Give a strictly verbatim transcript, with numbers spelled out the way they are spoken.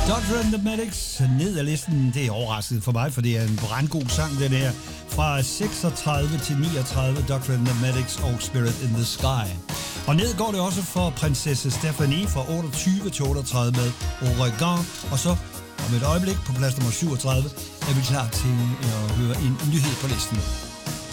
Doctor and the Medics ned ad listen, det er overraskende for mig, for det er en brandgod sang, den her. Fra seksogtredive til niogtredive, Doctor and the Medics og Spirit in the Sky. Og ned går det også for prinsesse Stephanie fra otteogtyve til otteogtredive med Oregon. Og så om et øjeblik på plads nummer syvogtredive er vi klar til at høre en nyhed på listen.